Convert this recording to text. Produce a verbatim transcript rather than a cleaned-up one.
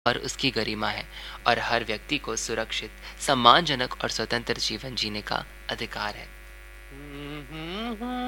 और उसकी गरिमा है और हर व्यक्ति को सुरक्षित, सम्मानजनक और स्वतंत्र जीवन जीने का अधिकार है।